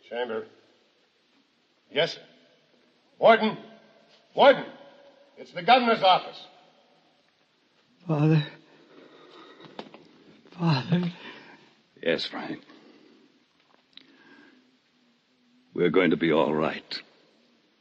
Chamber. Yes, sir. Warden! Warden! It's the governor's office. Father. Yes, Frank. We're going to be all right.